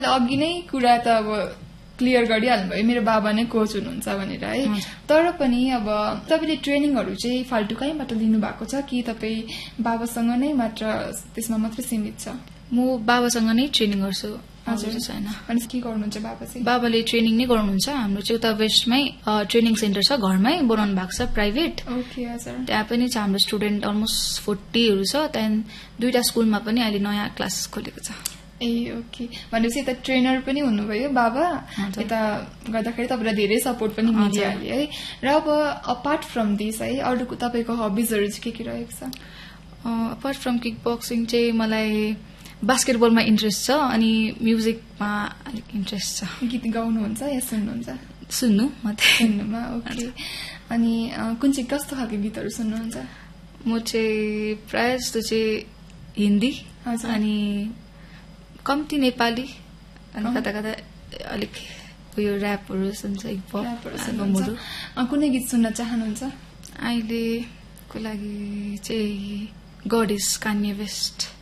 अघि नै कुरा त अब क्लियर गरिहाल्नु भयो मेरो बाबा नै कोच हुनुहुन्छ भनेर है। तर पनि अब तपाईले ट्रेनिङहरू चाहिँ फाल्टु कहीँबाट लिनु भएको छ कि तपाई बाबासँग नै मात्र त्यसमा मात्र सीमित छ? म बाबासँग नै ट्रेनिङ गर्छु। हजुर छैन। अनि के गर्नुहुन्छ बाबा चाहिँ? बाबाले ट्रेनिङ नै गर्नुहुन्छ। हाम्रो चाहिँ उता वेस्टमै ट्रेनिङ सेन्टर छ, घरमै बनाउनु भएको छ प्राइभेट। ओके हजुर। त्यहाँ पनि छ हाम्रो स्टुडेन्ट अलमोस्ट 40हरू छ। त्यहाँदेखि 2टा स्कुलमा पनि अहिले नयाँ क्लास खोलेको छ। ए ओके। भनेपछि यता ट्रेनर पनि हुनुभयो बाबा, यता गर्दाखेरि तपाईँलाई धेरै सपोर्ट पनि मिलिहाल्यो है। र अब अपार्ट फ्रम दिस है अरू तपाईँको हबिजहरू चाहिँ के रहेको छ? अपार्ट फ्रम किक बक्सिङ चाहिँ मलाई बास्केटबलमा इन्ट्रेस्ट छ अनि म्युजिकमा अलिक इन्ट्रेस्ट छ। गीत गाउनुहुन्छ या सुन्नुहुन्छ? सुन्नु मात्रै। सुन्नुमा ओके। अनि कुन चाहिँ कस्तो खालको गीतहरू सुन्नुहुन्छ? म चाहिँ प्रायः जस्तो चाहिँ हिन्दी अनि कम्ती नेपाली अनि कता कता अलिक उयो ऱ्यापहरू सुन्छ, हिपहपहरू। कुनै गीत सुन्न चाहनुहुन्छ? अहिलेको लागि चाहिँ गड इज कान्ये वेस्ट।